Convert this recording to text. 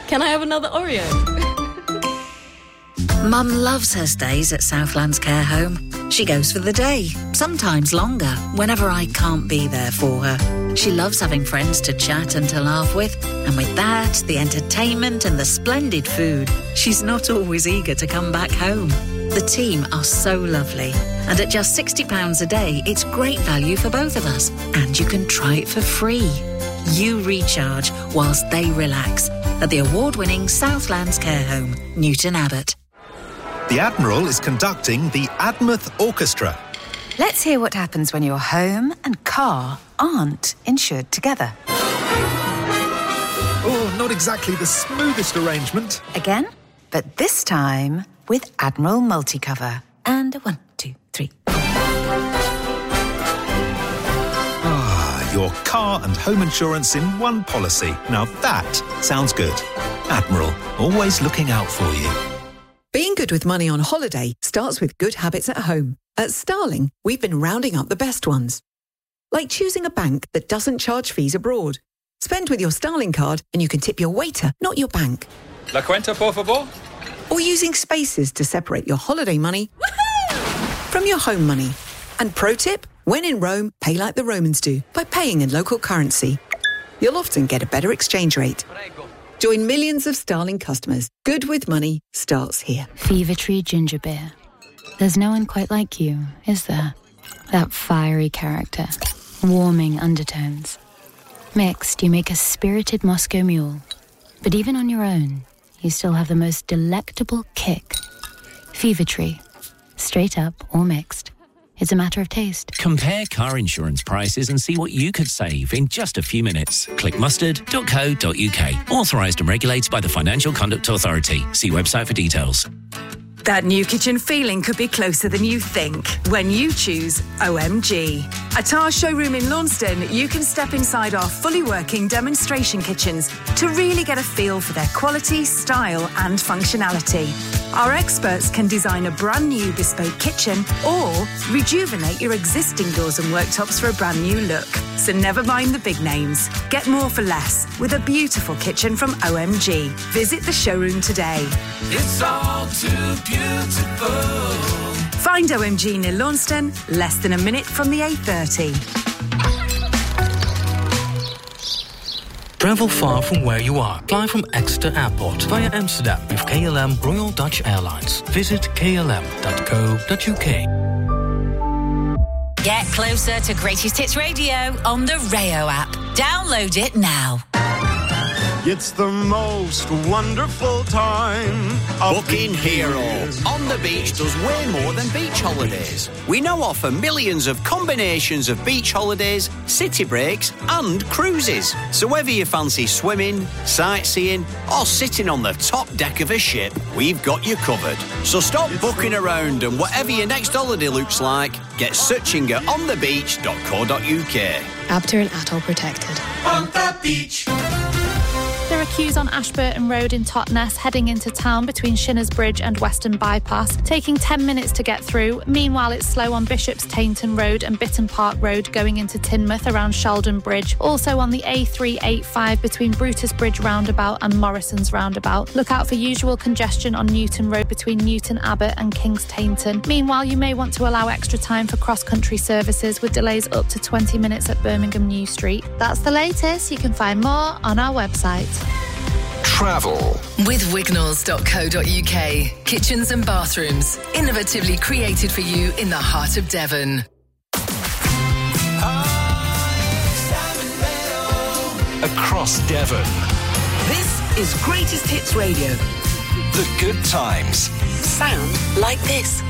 Can I have another Oreo? Mum loves her stays at Southlands Care Home. She goes for the day, sometimes longer, whenever I can't be there for her. She loves having friends to chat and to laugh with, and with that, the entertainment and the splendid food, she's not always eager to come back home. The team are so lovely, and at just £60 a day, it's great value for both of us, and you can try it for free. You recharge whilst they relax at the award-winning Southlands Care Home, Newton Abbot. The Admiral is conducting the Admouth Orchestra. Let's hear what happens when your home and car aren't insured together. Oh, not exactly the smoothest arrangement. Again, but this time with Admiral Multicover. And 1, 2, 3. Your car and home insurance in one policy. Now that sounds good. Admiral, always looking out for you. Being good with money on holiday starts with good habits at home. At Starling, we've been rounding up the best ones. Like choosing a bank that doesn't charge fees abroad. Spend with your Starling card and you can tip your waiter, not your bank. La cuenta, por favor? Or using spaces to separate your holiday money from your home money. And pro tip, when in Rome, pay like the Romans do, by paying in local currency. You'll often get a better exchange rate. Join millions of Starling customers. Good with money starts here. Fever Tree Ginger Beer. There's no one quite like you, is there? That fiery character, warming undertones. Mixed, you make a spirited Moscow Mule. But even on your own, you still have the most delectable kick. Fever Tree. Straight up or mixed. It's a matter of taste. Compare car insurance prices and see what you could save in just a few minutes. Click mustard.co.uk. Authorised and regulated by the Financial Conduct Authority. See website for details. That new kitchen feeling could be closer than you think when you choose OMG. At our showroom in Launceston, you can step inside our fully working demonstration kitchens to really get a feel for their quality, style and functionality. Our experts can design a brand new bespoke kitchen or rejuvenate your existing doors and worktops for a brand new look. So never mind the big names. Get more for less with a beautiful kitchen from OMG. Visit the showroom today. It's all too beautiful. Find OMG near Launceston, less than a minute from the A30. Travel far from where you are. Fly from Exeter Airport via Amsterdam with KLM Royal Dutch Airlines. Visit klm.co.uk. Get closer to Greatest Hits Radio on the Rayo app. Download it now. It's the most wonderful time. Booking Hero. On the Beach does way more than beach holidays. We now offer millions of combinations of beach holidays, city breaks and cruises. So whether you fancy swimming, sightseeing or sitting on the top deck of a ship, we've got you covered. So stop booking around and whatever your next holiday looks like, get searching at onthebeach.co.uk. Abter and Atoll protected. On the beach. There are queues on Ashburton Road in Totnes heading into town between Shinners Bridge and Western Bypass, taking 10 minutes to get through. Meanwhile, it's slow on Bishop's Tainton Road and Bitton Park Road going into Teignmouth around Sheldon Bridge. Also on the A385 between Brutus Bridge Roundabout and Morrison's Roundabout. Look out for usual congestion on Newton Road between Newton Abbot and King's Tainton. Meanwhile, you may want to allow extra time for cross-country services with delays up to 20 minutes at Birmingham New Street. That's the latest. You can find more on our website. Travel with Wignalls.co.uk. Kitchens and bathrooms, innovatively created for you in the heart of Devon. Across Devon. This is Greatest Hits Radio. The good times. Sound like this.